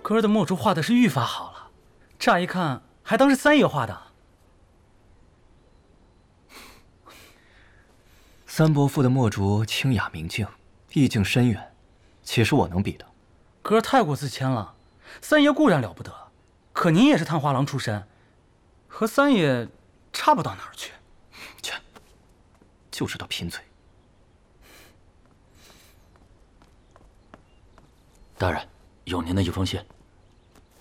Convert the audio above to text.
哥儿的墨竹画的是愈发好了，乍一看还当是三爷画的。 三伯父的墨竹清雅明净，意境深远，岂是我能比的？ 哥儿太过自谦了，三爷固然了不得，可您也是探花郎出身，和三爷差不到哪儿去。 切，就知道贫嘴。 大人，有您的一封信。